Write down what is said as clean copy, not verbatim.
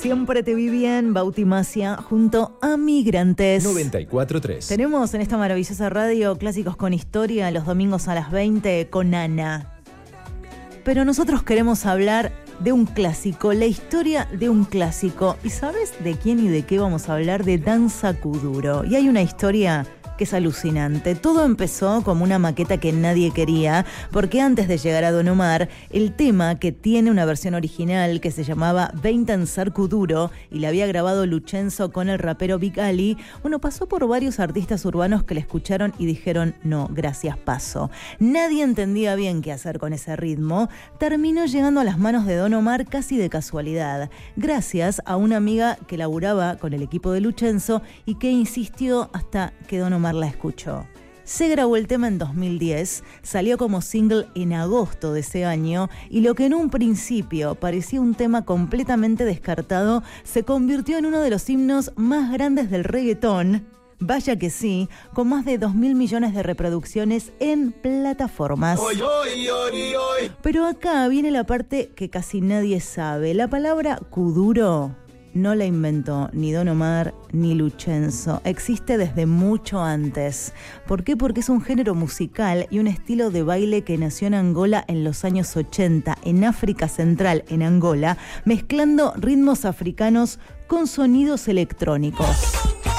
Siempre te vi bien, Bautimacia, junto a Migrantes. 94.3. Tenemos en esta maravillosa radio Clásicos con Historia los domingos a las 20 con Ana. Pero nosotros queremos hablar de un clásico, la historia de un clásico. ¿Y sabes de quién y de qué vamos a hablar? De Danza Kuduro. Y hay una historia que es alucinante. Todo empezó como una maqueta que nadie quería, porque antes de llegar a Don Omar, el tema, que tiene una versión original que se llamaba Vein Danzar Kuduro y la había grabado Luchenzo con el rapero Big Ali, pasó por varios artistas urbanos que le escucharon y dijeron, no, gracias, paso. Nadie entendía bien qué hacer con ese ritmo. Terminó llegando a las manos de Don Omar casi de casualidad, gracias a una amiga que laburaba con el equipo de Luchenzo y que insistió hasta que Don Omar la escuchó. Se grabó el tema en 2010, salió como single en agosto de ese año y lo que en un principio parecía un tema completamente descartado se convirtió en uno de los himnos más grandes del reggaetón. Vaya que sí, con más de 2.000 millones de reproducciones en plataformas. Pero acá viene la parte que casi nadie sabe. La palabra kuduro no la inventó ni Don Omar ni Luchenzo. Existe desde mucho antes. ¿Por qué? Porque es un género musical y un estilo de baile que nació en Angola en los años 80, en África Central, en Angola, mezclando ritmos africanos con sonidos electrónicos.